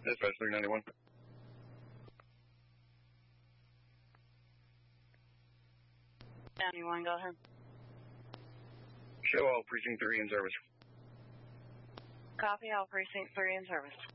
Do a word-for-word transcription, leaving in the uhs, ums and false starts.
Dispatch three ninety-one. ninety-one, go ahead. Show all precinct three in service. Copy, all precinct three in service.